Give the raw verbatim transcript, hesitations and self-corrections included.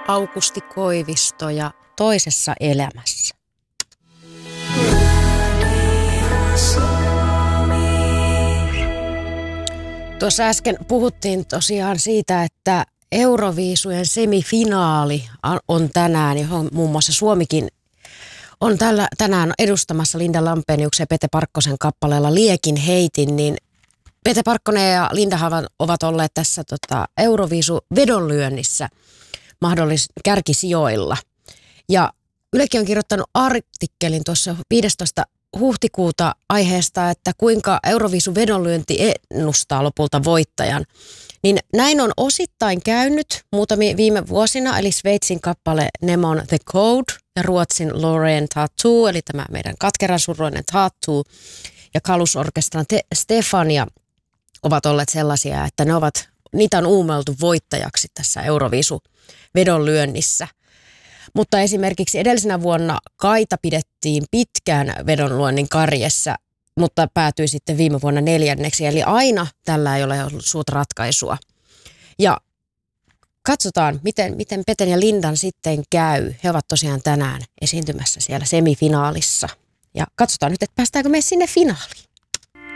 Aukusti Koivisto ja Toisessa elämässä. Tuossa äsken puhuttiin tosiaan siitä, että Euroviisujen semifinaali on tänään, johon muun muassa Suomikin on tällä, tänään edustamassa Linda Lampeniuksen ja Pete Parkkosen kappaleella Liekin heitin, niin Pete Parkkonen ja Linda ovat olleet tässä tota, Euroviisu-vedonlyönnissä mahdollis kärkisijoilla. Ja Ylekin on kirjoittanut artikkelin tuossa viidestoista huhtikuuta aiheesta, että kuinka Euroviisu-vedonlyönti ennustaa lopulta voittajan. Niin näin on osittain käynyt muutamia viime vuosina, eli Sveitsin kappale Nemon The Code ja Ruotsin Loreen Tattoo, eli tämä meidän katkeransuruinen Tattoo ja Kalusorkestran Stefania ovat olleet sellaisia, että ne ovat, niitä on uumeltu voittajaksi tässä Euroviisu-vedonlyönnissä. Mutta esimerkiksi edellisenä vuonna Kaita pidettiin pitkään vedonlyönnin karjessa, mutta päätyi sitten viime vuonna neljänneksi. Eli aina tällä ei ole ollut suurta ratkaisua. Ja katsotaan, miten, miten Peten ja Lindan sitten käy. He ovat tosiaan tänään esiintymässä siellä semifinaalissa. Ja katsotaan nyt, että päästäänkö me sinne finaaliin.